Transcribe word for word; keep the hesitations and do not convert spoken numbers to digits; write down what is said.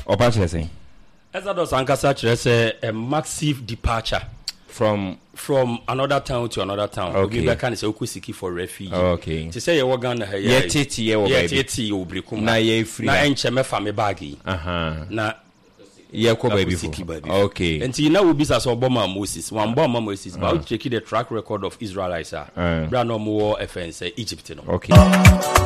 Oba say Exodus ankasa kyerɛ sɛ a massive departure from from another town to another town. Okay. Obi bɛka ne sɛ okɔ siki for refuge. Okay. Te sɛ yɛwɔ Ghana ha Ye tete ye wo baby. Ye tete wo brekum. Na ye free. Na enche mefa me bag yi. Aha. Na ye ko baby for. Okay. Enti na obi sa so oboma Moses. Wan bomba Moses. But we check the track record of Israelites. Bra no mo offense Egypt no. Okay.